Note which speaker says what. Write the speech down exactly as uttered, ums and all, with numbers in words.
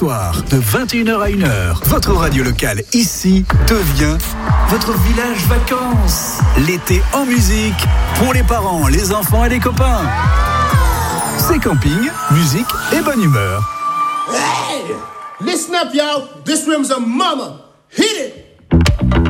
Speaker 1: soir, de vingt et une heures à une heure, votre radio locale ici devient votre village vacances. L'été en musique, pour les parents, les enfants et les copains. C'est camping, musique et bonne humeur.
Speaker 2: Hey! Listen up, y'all. This room's a mama. Hit it!